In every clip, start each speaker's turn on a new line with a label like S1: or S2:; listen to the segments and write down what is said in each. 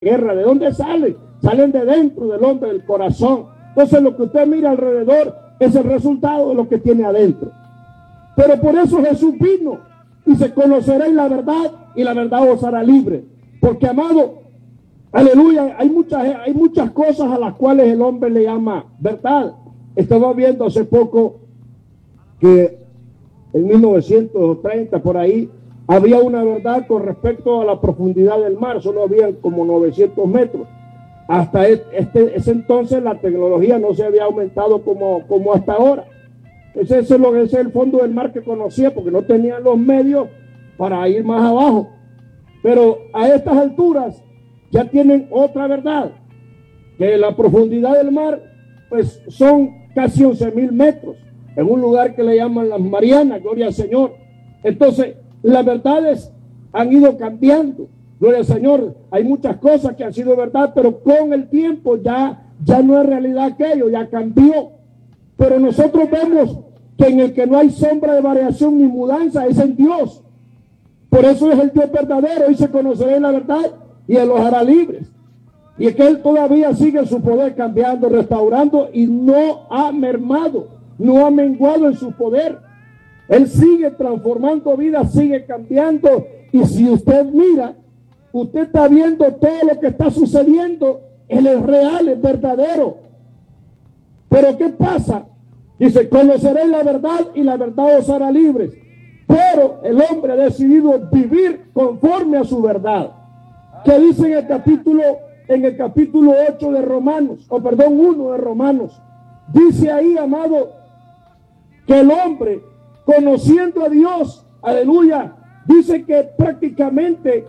S1: guerra. ¿De dónde salen? Salen de dentro del hombre, del corazón. Entonces lo que usted mira alrededor es el resultado de lo que tiene adentro. Pero por eso Jesús vino y se conoceréis la verdad y la verdad os hará libre. Porque, amado, aleluya, hay muchas cosas a las cuales el hombre le llama verdad. Estaba viendo hace poco que en 1930 por ahí había una verdad con respecto a la profundidad del mar. Solo había como 900 metros. Hasta ese entonces la tecnología no se había aumentado como hasta ahora. Ese es el fondo del mar que conocía, porque no tenían los medios para ir más abajo. Pero a estas alturas ya tienen otra verdad, que la profundidad del mar pues son casi 11,000 metros, en un lugar que le llaman las Marianas, gloria al Señor. Entonces las verdades han ido cambiando, gloria al Señor. Hay muchas cosas que han sido verdad, pero con el tiempo ya no es realidad aquello, ya cambió. Pero nosotros vemos que en el que no hay sombra de variación ni mudanza es en Dios. Por eso es el Dios verdadero, y se conocerá la verdad y Él los hará libres. Y es que Él todavía sigue en su poder, cambiando, restaurando, y no ha mermado, no ha menguado en su poder. Él sigue transformando vidas, sigue cambiando. Y si usted mira, usted está viendo todo lo que está sucediendo. Él es real, es verdadero. Pero ¿qué pasa? Dice, conoceréis la verdad y la verdad os hará libres. Pero el hombre ha decidido vivir conforme a su verdad. ¿Qué dice en el capítulo 8 de Romanos? 1 de Romanos. Dice ahí, amado, que el hombre, conociendo a Dios, aleluya, dice que prácticamente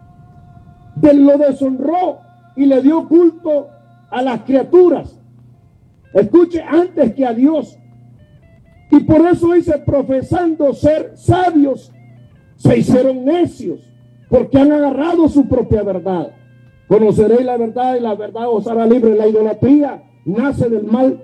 S1: lo deshonró y le dio culto a las criaturas. Escuche, antes que a Dios. Y por eso dice, profesando ser sabios, se hicieron necios, porque han agarrado su propia verdad. Conoceréis la verdad y la verdad os hará libre. La idolatría nace del mal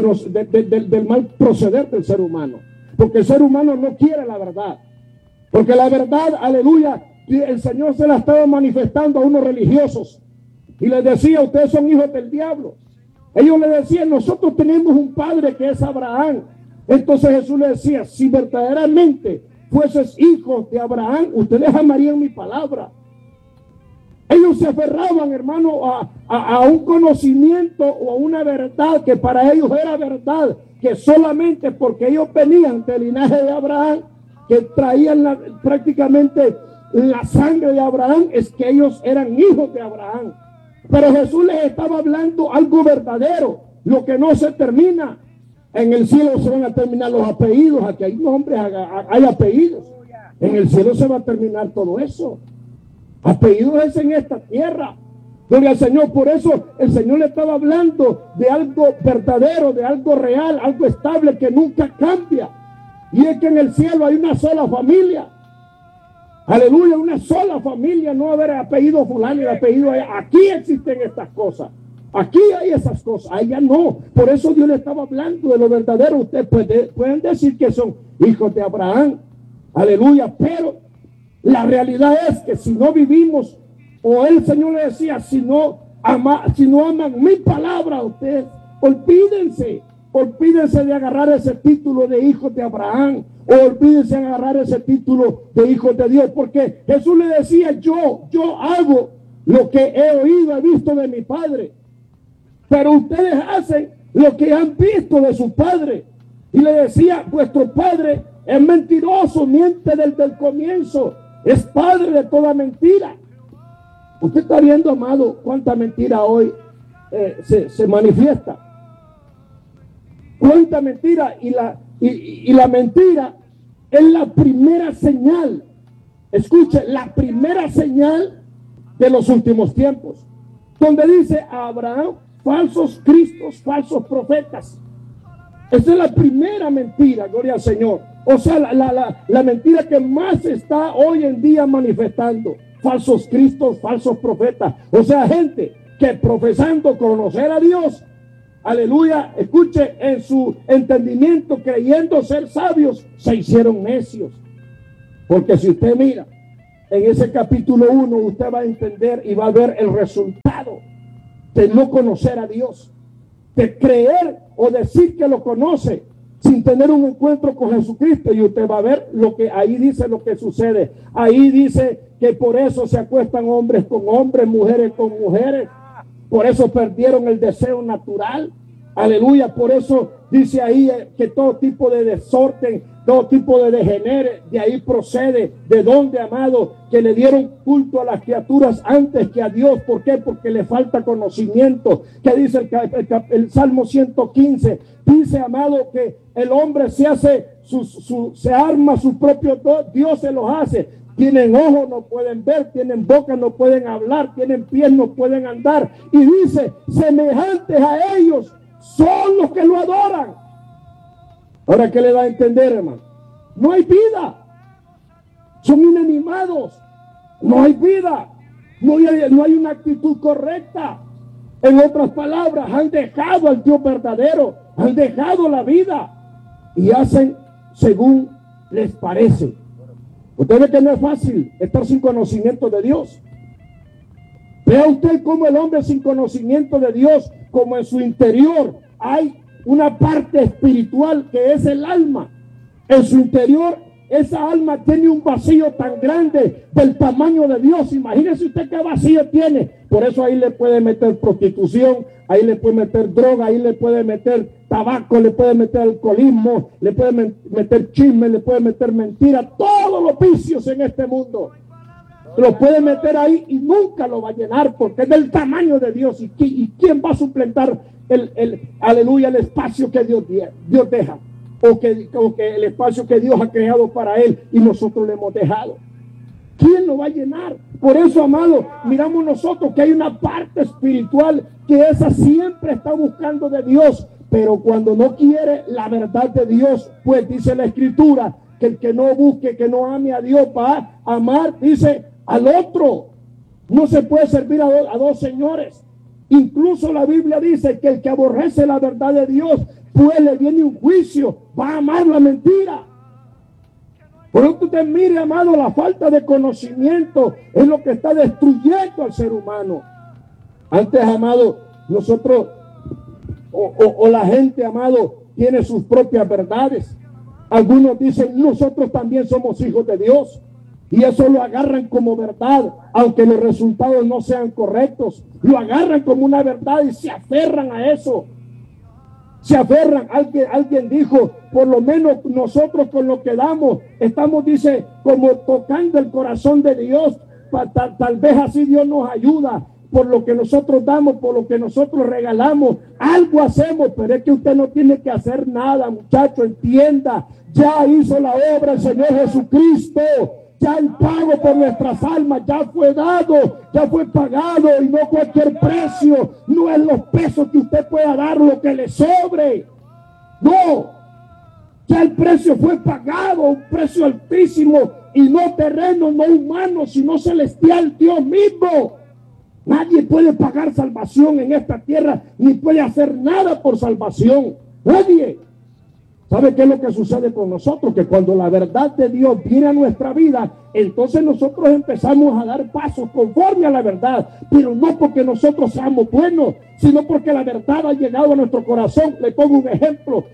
S1: proceder del ser humano, porque el ser humano no quiere la verdad. Porque la verdad, aleluya, el Señor se la estaba manifestando a unos religiosos y les decía, ustedes son hijos del diablo. Ellos le decían, nosotros tenemos un padre que es Abraham. Entonces Jesús le decía, si verdaderamente fueses hijos de Abraham, ustedes amarían mi palabra. Ellos se aferraban, hermano, a un conocimiento o a una verdad que para ellos era verdad, que solamente porque ellos venían del linaje de Abraham, que traían prácticamente la sangre de Abraham, es que ellos eran hijos de Abraham. Pero Jesús les estaba hablando algo verdadero, lo que no se termina. En el cielo se van a terminar los apellidos, aquí hay nombres, hay apellidos. En el cielo se va a terminar todo eso. Apellidos es en esta tierra. Gloria al Señor. Por eso el Señor le estaba hablando de algo verdadero, de algo real, algo estable que nunca cambia. Y es que en el cielo hay una sola familia. Aleluya, una sola familia, no haber apellido fulano y apellido allá. Aquí existen estas cosas. Aquí hay esas cosas, allá no. Por eso Dios le estaba hablando de lo verdadero. Ustedes pueden decir que son hijos de Abraham. Aleluya, pero la realidad es que si no vivimos, o el Señor le decía, si no aman mi palabra, ustedes olvídense de agarrar ese título de hijos de Abraham, o olvídense de agarrar ese título de hijos de Dios, porque Jesús le decía, yo hago lo que he oído, he visto de mi Padre, pero ustedes hacen lo que han visto de su padre. Y le decía, vuestro padre es mentiroso, miente desde el comienzo, es padre de toda mentira. Usted está viendo, amado, cuánta mentira hoy se manifiesta. Cuánta mentira, y la mentira es la primera señal. Escuche, la primera señal de los últimos tiempos, donde dice a Abraham, falsos cristos, falsos profetas. Esa es la primera mentira, gloria al Señor. O sea, la mentira que más se está hoy en día manifestando. Falsos cristos, falsos profetas. O sea, gente que profesando conocer a Dios, aleluya, escuche, en su entendimiento, creyendo ser sabios, se hicieron necios. Porque si usted mira, en ese capítulo 1 usted va a entender y va a ver el resultado de no conocer a Dios, de creer o decir que lo conoce sin tener un encuentro con Jesucristo. Y usted va a ver lo que ahí dice, lo que sucede. Ahí dice que por eso se acuestan hombres con hombres, mujeres con mujeres. Por eso perdieron el deseo natural. Aleluya. Por eso dice ahí que todo tipo de desorden, todo tipo de degenere, de ahí procede. ¿De dónde, amado? Que le dieron culto a las criaturas antes que a Dios. ¿Por qué? Porque le falta conocimiento. ¿Qué dice el Salmo 115? Dice, amado, que el hombre se hace, se arma sus propios Dios se los hace. Tienen ojos, no pueden ver, tienen boca, no pueden hablar, tienen pies, no pueden andar. Y dice, semejantes a ellos son los que lo adoran. Ahora, ¿qué le da a entender, hermano? No hay vida. Son inanimados. No hay vida. No hay una actitud correcta. En otras palabras, han dejado al Dios verdadero. Han dejado la vida. Y hacen según les parece. Usted ve que no es fácil estar sin conocimiento de Dios. Vea usted cómo el hombre sin conocimiento de Dios, como en su interior hay una parte espiritual que es el alma. En su interior, esa alma tiene un vacío tan grande del tamaño de Dios. Imagínese usted qué vacío tiene. Por eso ahí le puede meter prostitución, ahí le puede meter droga, ahí le puede meter tabaco, le puede meter alcoholismo, le puede meter chisme, le puede meter mentira, todos los vicios en este mundo. Lo puede meter ahí y nunca lo va a llenar porque es del tamaño de Dios. ¿Y quién va a suplentar aleluya, el espacio que Dios deja? O que el espacio que Dios ha creado para él y nosotros le hemos dejado. ¿Quién lo va a llenar? Por eso, amado, miramos nosotros que hay una parte espiritual que esa siempre está buscando de Dios, pero cuando no quiere la verdad de Dios, pues dice la Escritura que el que no busque, que no ame a Dios, va a amar, dice, al otro. No se puede servir a dos señores. Incluso la Biblia dice que el que aborrece la verdad de Dios, pues le viene un juicio, va a amar la mentira. Por eso usted mire, amado, la falta de conocimiento es lo que está destruyendo al ser humano. Antes, amado, nosotros o la gente, amado, tiene sus propias verdades. Algunos dicen, nosotros también somos hijos de Dios. Y eso lo agarran como verdad, aunque los resultados no sean correctos. Lo agarran como una verdad y se aferran a eso. Se aferran. Alguien dijo, por lo menos nosotros con lo que damos, estamos, dice, como tocando el corazón de Dios. Tal vez así Dios nos ayuda. Por lo que nosotros damos, por lo que nosotros regalamos, algo hacemos, pero es que usted no tiene que hacer nada, muchacho, entienda. Ya hizo la obra el Señor Jesucristo. Ya el pago por nuestras almas ya fue dado, ya fue pagado, y no cualquier precio. No es los pesos que usted pueda dar, lo que le sobre. No, ya el precio fue pagado, un precio altísimo, y no terreno, no humano, sino celestial, Dios mismo. Nadie puede pagar salvación en esta tierra, ni puede hacer nada por salvación. Nadie. ¿Sabe qué es lo que sucede con nosotros? Que cuando la verdad de Dios viene a nuestra vida, entonces nosotros empezamos a dar pasos conforme a la verdad, pero no porque nosotros seamos buenos, sino porque la verdad ha llegado a nuestro corazón. Le pongo un ejemplo: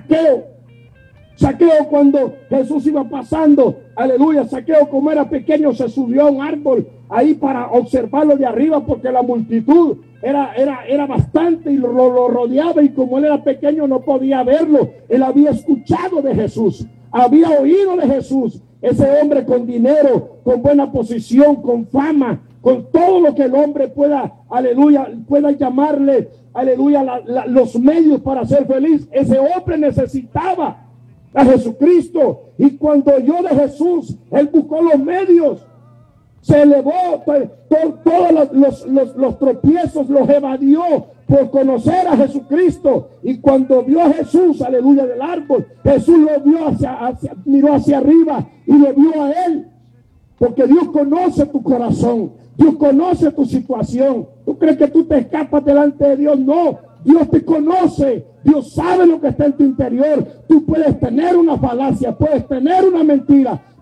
S1: Zaqueo, cuando Jesús iba pasando, aleluya, Zaqueo, como era pequeño, se subió a un árbol ahí para observarlo de arriba, porque la multitud era bastante y lo rodeaba, y como él era pequeño no podía verlo. Él había escuchado de Jesús, había oído de Jesús, ese hombre con dinero, con buena posición, con fama, con todo lo que el hombre pueda, aleluya, pueda llamarle, aleluya, los medios para ser feliz. Ese hombre necesitaba a Jesucristo, y cuando oyó de Jesús, él buscó los medios. Se elevó, todos los tropiezos los evadió por conocer a Jesucristo. Y cuando vio a Jesús, aleluya, del árbol, Jesús lo vio miró hacia arriba y lo vio a él. Porque Dios conoce tu corazón, Dios conoce tu situación. ¿Tú crees que tú te escapas delante de Dios? No, Dios te conoce, Dios sabe lo que está en tu interior. Tú puedes tener una falacia, puedes tener una mentira,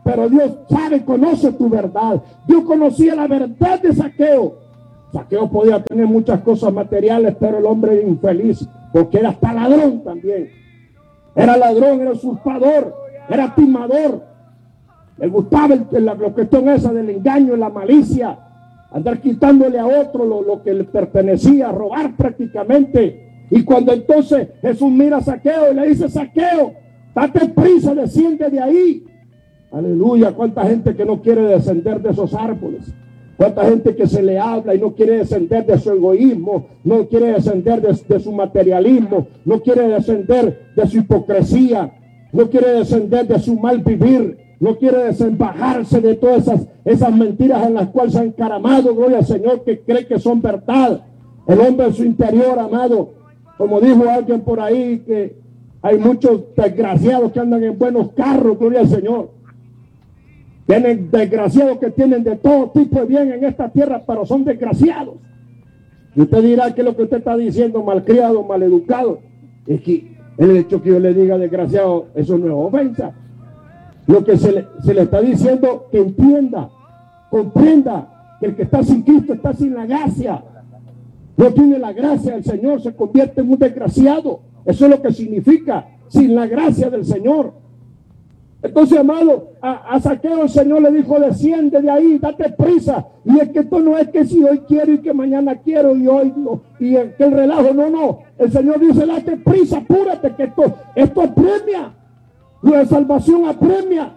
S1: pero Dios sabe, conoce tu verdad. Dios conocía la verdad de Zaqueo. Zaqueo podía tener muchas cosas materiales, pero el hombre era infeliz, porque era hasta ladrón también. Era ladrón, era usurpador, era timador. Le gustaba la cuestión esa del engaño, la malicia, andar quitándole a otro lo que le pertenecía, robar prácticamente. Y cuando entonces Jesús mira a Zaqueo y le dice: Zaqueo, date prisa, desciende de ahí. Aleluya. Cuánta gente que no quiere descender de esos árboles. Cuánta gente que se le habla y no quiere descender de su egoísmo, no quiere descender de su materialismo, no quiere descender de su hipocresía, no quiere descender de su mal vivir, no quiere desembajarse de todas esas mentiras en las cuales se ha encaramado, gloria al Señor, que cree que son verdad. El hombre en su interior, amado, como dijo alguien por ahí, que hay muchos desgraciados que andan en buenos carros, gloria al Señor. Tienen desgraciados que tienen de todo tipo de bien en esta tierra, pero son desgraciados. Y usted dirá que lo que usted está diciendo, malcriado, maleducado, es que el hecho que yo le diga desgraciado, eso no es ofensa. Lo que se le está diciendo, que entienda, comprenda que el que está sin Cristo está sin la gracia. No tiene la gracia del Señor, se convierte en un desgraciado. Eso es lo que significa, sin la gracia del Señor. Entonces, amado, a Zaqueo el Señor le dijo: desciende de ahí, date prisa. Y es que esto no es que si hoy quiero y que mañana quiero y hoy no, y que el relajo, no. El Señor dice: date prisa, apúrate, que esto apremia. La salvación apremia,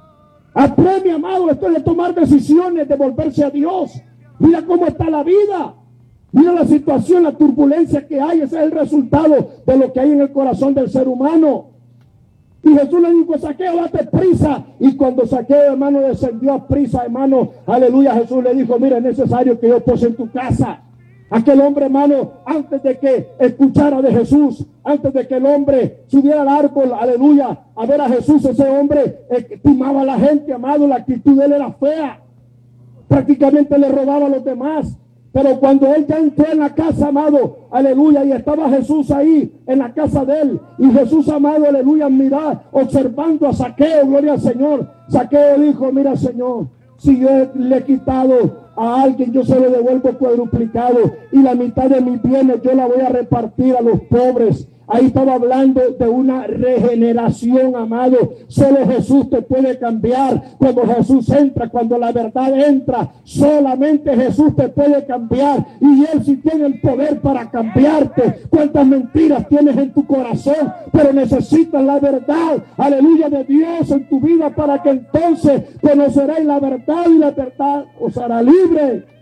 S1: amado. Esto es de tomar decisiones, de volverse a Dios. Mira cómo está la vida. Mira la situación, la turbulencia que hay. Ese es el resultado de lo que hay en el corazón del ser humano. Y Jesús le dijo: Zaqueo, date prisa. Y cuando Zaqueo, hermano, descendió a prisa, hermano, aleluya, Jesús le dijo: mira, es necesario que yo pose en tu casa. Aquel hombre, hermano, antes de que escuchara de Jesús, antes de que el hombre subiera al árbol, aleluya, a ver a Jesús, ese hombre timaba a la gente, amado. La actitud de él era fea. Prácticamente le robaba a los demás. Pero cuando él ya entró en la casa, amado, aleluya, y estaba Jesús ahí en la casa de él, y Jesús, amado, aleluya, mira, observando a Zaqueo, gloria al Señor. Zaqueo dijo: mira, Señor, si yo le he quitado a alguien, yo se lo devuelvo cuadruplicado, y la mitad de mis bienes yo la voy a repartir a los pobres. Ahí estaba hablando de una regeneración, amado. Solo Jesús te puede cambiar. Cuando Jesús entra, cuando la verdad entra, solamente Jesús te puede cambiar. Y Él sí tiene el poder para cambiarte. Cuántas mentiras tienes en tu corazón, pero necesitas la verdad, aleluya, de Dios en tu vida, para que entonces conoceréis la verdad, y la verdad os hará libre.